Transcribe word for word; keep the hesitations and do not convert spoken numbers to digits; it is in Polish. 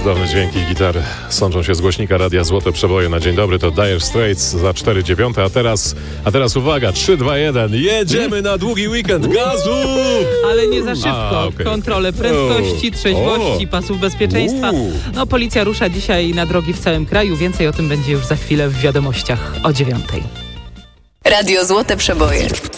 cudowne dźwięki gitary sączą się z głośnika radia Złote Przeboje na dzień dobry. To Dire Straits za cztery dziewiąte, a teraz, a teraz uwaga, trzy, dwa, jeden. Jedziemy na długi weekend. Gazu! Ale nie za szybko. A, okay. Kontrole prędkości, trzeźwości, O. pasów pasów bezpieczeństwa. No, policja rusza dzisiaj na drogi w całym kraju. Więcej o tym będzie już za chwilę w wiadomościach o dziewiątej. Radio Złote Przeboje.